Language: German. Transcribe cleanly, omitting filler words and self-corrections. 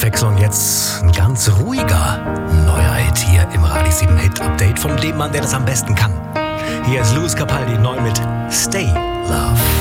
Abwechslung jetzt ein ganz ruhiger neuer Hit hier im Radio 7 Hit Update von dem Mann, der das am besten kann. Hier ist Lewis Capaldi neu mit Stay Love.